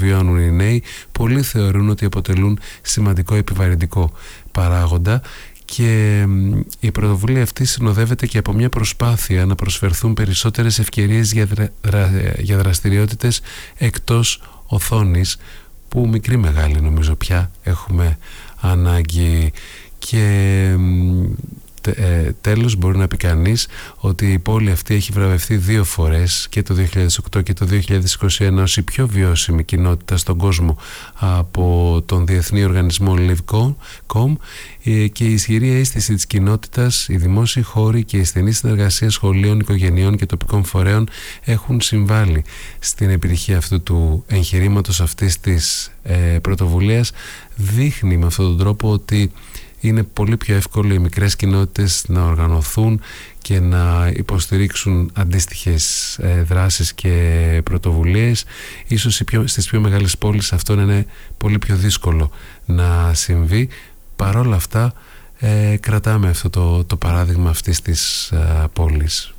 βιώνουν οι νέοι, πολλοί θεωρούν ότι αποτελούν σημαντικό επιβαρυντικό παράγοντα. Και η πρωτοβουλία αυτή συνοδεύεται και από μια προσπάθεια να προσφερθούν περισσότερες ευκαιρίες για δραστηριότητες εκτός οθόνης, που μικρή μεγάλη νομίζω πια έχουμε ανάγκη. Και τέλος, μπορεί να πει κανείς ότι η πόλη αυτή έχει βραβευτεί 2 φορές, και το 2008 και το 2021, ως η πιο βιώσιμη κοινότητα στον κόσμο από τον Διεθνή Οργανισμό Live.com, και η ισχυρή αίσθηση της κοινότητας, οι δημόσιοι χώροι και η στενή συνεργασία σχολείων, οικογενειών και τοπικών φορέων έχουν συμβάλει στην επιτυχία αυτού του εγχειρήματος, αυτής της πρωτοβουλίας. Δείχνει με αυτόν τον τρόπο ότι είναι πολύ πιο εύκολο οι μικρές κοινότητες να οργανωθούν και να υποστηρίξουν αντίστοιχες δράσεις και πρωτοβουλίες. Ίσως στις πιο μεγάλες πόλεις αυτό είναι πολύ πιο δύσκολο να συμβεί. Παρόλα αυτά κρατάμε αυτό το παράδειγμα αυτής της πόλης.